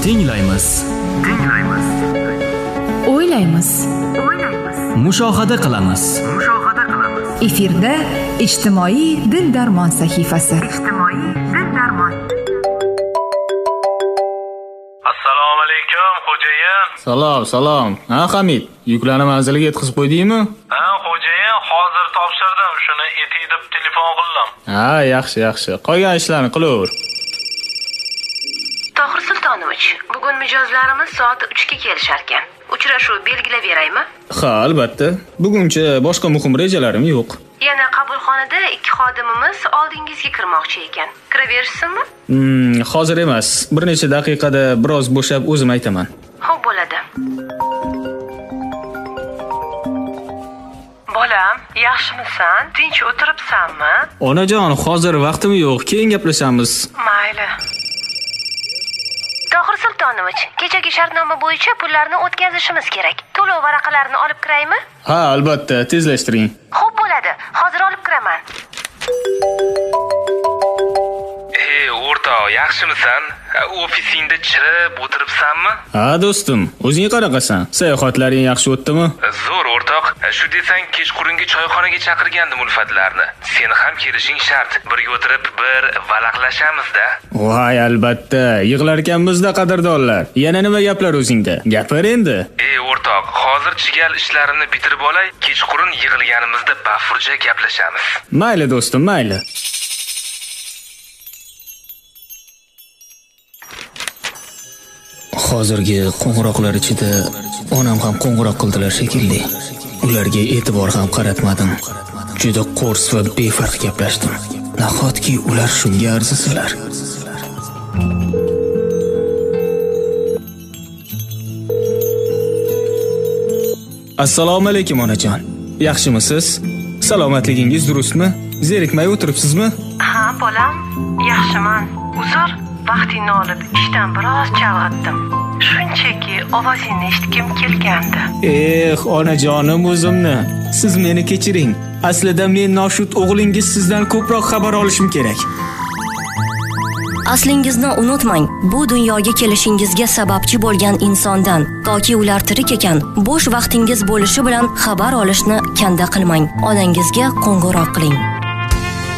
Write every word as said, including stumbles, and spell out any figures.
Tinglaymiz. Tinglaymiz. O'ylaymiz. O'ylaymiz. Mushohada qilamiz. Mushohada qilamiz. Efirda ijtimoiy dil darmon sahifasi. Ijtimoiy dil darmon. Assalomu alaykum, xo'jayin. Salom, salom. Ha, Hamid, yuklarni manziliga yetkazib qo'ydingmi? Ha, xo'jayin, hozir topshirdim. Shuni etik deb telefon qildim. Ha, yaxshi, yaxshi. Qolgan ishlarni qilaver. Tohir Sultonovich, bugun mijozlarimiz soat uchga kelishar ekan. Uchrashuv belgilab beraymi? Ha, albatta. Buguncha boshqa muhim rejalarim yo'q. Yana qabulxonada ikki xodimimiz oldingizga kirmoqchi ekan. Kiraverishsinmi? Hmm, hozir emas. Bir necha daqiqada biroz bo'shab o'zim aytaman. Xo'p bo'ladi. Bolam, yaxshimisan? Tinch o'tiribsanmi? Onajon, hozir vaqtim yo'q. Keyin gaplashamiz. Mayli. Tohir Sultonovich, kechagi shartnoma bo'yicha pullarni o'tkazishimiz kerak. To'lov varaqalarini olib kiraymi? Ha, albatta, tezlashtiring. Xo'p bo'ladi. Hozir olib kiraman. Ey, o'rtoq, yaxshimisan? Ofisingda chirib o'tiribsanmi? Ha, do'stim, o'zing qaraqasan. Sayohatlaring yaxshi o'tdimi? Zo'r, o'rtoq. Shu desang, kechqurungi choyxonaga chaqirgandim ulfatlarni. Seni ham kelishing shart. Birga o'tirib bir valaqlashamiz-da. Voy, albatta. Yig'lar ekanmiz-da, qadrdonlar. Yana nima gaplar o'zingda? Gapir endi. Ey, o'rtoq, hozir chigal ishlarimni bitirib olay, kechqurun yig'ilganimizda bafurja gaplashamiz. Mayli, do'stim, mayli. Hozirgi qo'ng'iroqlar ichida onam ham qo'ng'iroq qildilar shekilli. Ularga e'tibor ham qaratmadim. Juda qo'rs va befarq gaplashdim. Nahotki ular shunga arzisalar. Assalomu alaykum onajon. Yaxshimisiz? Salomatligingiz durustmi? Zerikmay o'tiribsizmi? Ha, bolam, yaxshiman. Uzr, vaqtingni olib ishdan biroz chalg'itdim. Shunchaki ovozingni eshitgim kelgandi. Eh, onajonim o'zimni. Siz meni kechiring. Aslida men noshud o'g'lingiz sizdan ko'proq xabar olishim kerak. Aslingizni unutmang. Bu dunyoga kelishingizga sababchi bo'lgan insondan, toki ular tirik ekan, bo'sh vaqtingiz bo'lishi bilan xabar olishni kanda qilmang. Onangizga qo'ng'iroq qiling.